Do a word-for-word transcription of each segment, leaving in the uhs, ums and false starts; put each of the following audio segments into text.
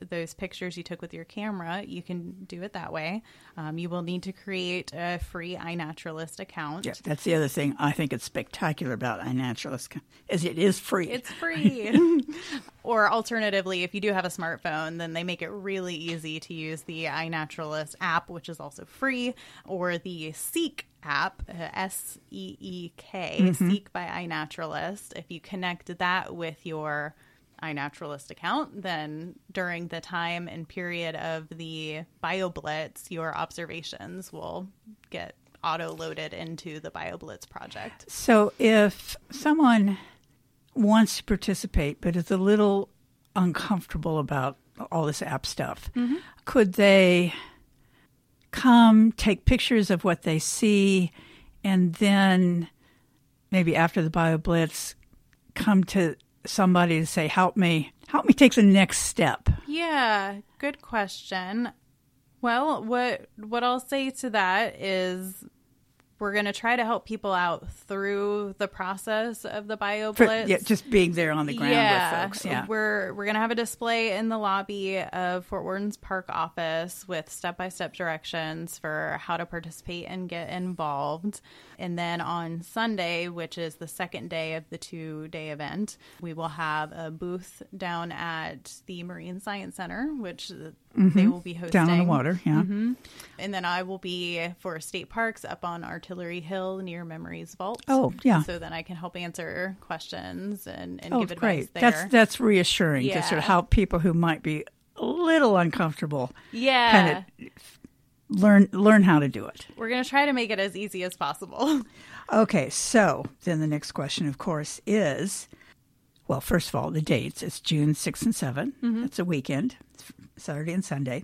those pictures you took with your camera, you can do it that way. Um, you will need to create a free iNaturalist account. Yeah, that's the other thing I think is spectacular about iNaturalist, is it is free. It's free. Or alternatively, if you do have a smartphone, then they make it really easy to use the iNaturalist app, which is also free, or the Seek app, uh, S E E K, mm-hmm. Seek by iNaturalist. If you connect that with your iNaturalist account, then during the time and period of the BioBlitz, your observations will get auto-loaded into the BioBlitz project. So if someone wants to participate but is a little uncomfortable about all this app stuff, mm-hmm. could they come take pictures of what they see and then maybe after the BioBlitz come to somebody to say, help me, help me take the next step? Yeah, good question. Well, what what I'll say to that is we're going to try to help people out through the process of the BioBlitz. For, yeah, just being there on the ground yeah, with folks. Yeah, we're we're going to have a display in the lobby of Fort Worton's Park office with step-by-step directions for how to participate and get involved. And then on Sunday, which is the second day of the two-day event, we will have a booth down at the Marine Science Center, which mm-hmm. they will be hosting. Down on the water, yeah. Mm-hmm. And then I will be for state parks up on Artillery Hill near Memories Vault. Oh, yeah. So then I can help answer questions and, and oh, give advice great. there. That's, that's reassuring yeah. to sort of help people who might be a little uncomfortable yeah. kind of learn learn how to do it. We're going to try to make it as easy as possible. Okay, so then the next question, of course, is, well, first of all, the dates. It's June sixth and seventh. Mm-hmm. It's a weekend, Saturday and Sunday.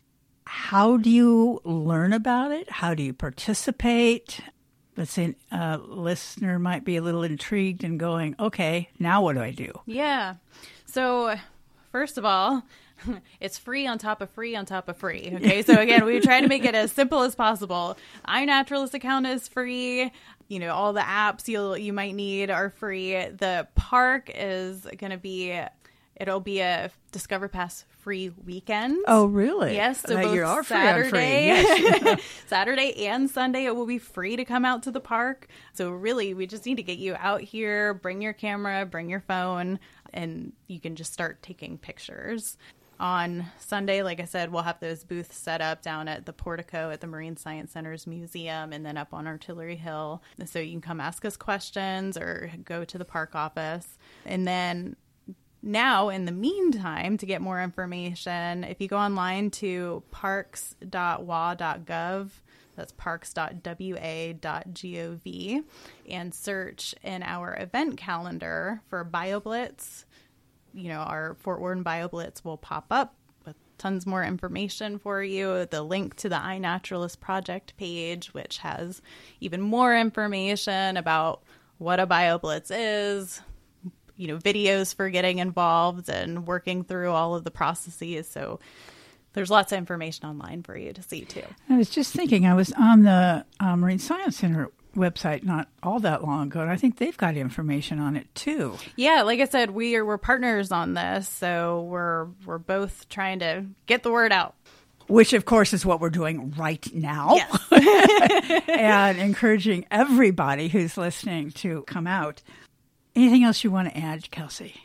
How do you learn about it? How do you participate? Let's say a listener might be a little intrigued and going, okay, now what do I do? Yeah. So first of all, it's free on top of free on top of free. Okay. So again, we try to make it as simple as possible. iNaturalist account is free. You know, all the apps you'll, you might need are free. The park is going to be, it'll be a Discover Pass free weekend. Oh, really? Yes. So uh, both you are free Saturday, on free. Yes. Saturday and Sunday, it will be free to come out to the park. So really, we just need to get you out here, bring your camera, bring your phone, and you can just start taking pictures. On Sunday, like I said, we'll have those booths set up down at the portico at the Marine Science Center's museum and then up on Artillery Hill. So you can come ask us questions or go to the park office. And then now, in the meantime, to get more information, if you go online to parks dot w a dot gov, that's parks dot w a dot gov, and search in our event calendar for BioBlitz, you know, our Fort Worton BioBlitz will pop up with tons more information for you. The link to the iNaturalist project page, which has even more information about what a BioBlitz is, you know, videos for getting involved and working through all of the processes. So there's lots of information online for you to see too. I was just thinking, I was on the uh, Marine Science Center website not all that long ago, and I think they've got information on it too. Yeah, like I said, we are we're partners on this, so we're we're both trying to get the word out. Which, of course, is what we're doing right now. Yes. And encouraging everybody who's listening to come out. Anything else you want to add, Kelsey?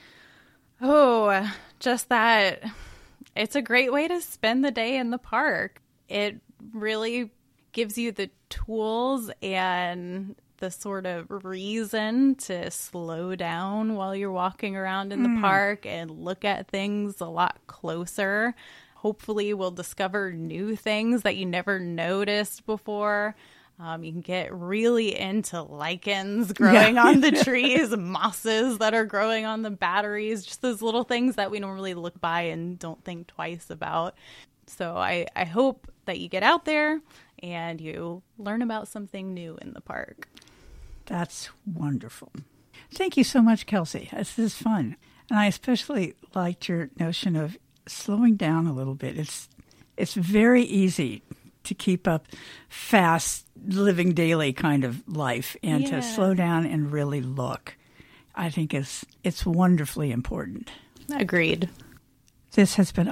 Oh, just that it's a great way to spend the day in the park. It really gives you the tools and the sort of reason to slow down while you're walking around in the mm. park and look at things a lot closer. Hopefully we'll discover new things that you never noticed before. Um, you can get really into lichens growing yeah. on the trees, mosses that are growing on the batteries, just those little things that we normally look by and don't think twice about. So I, I hope that you get out there and you learn about something new in the park. That's wonderful. Thank you so much, Kelsey. This is fun. And I especially liked your notion of slowing down a little bit. It's it's very easy to keep up fast, living daily kind of life and yeah. to slow down and really look. I think it's, it's wonderfully important. Agreed. This has been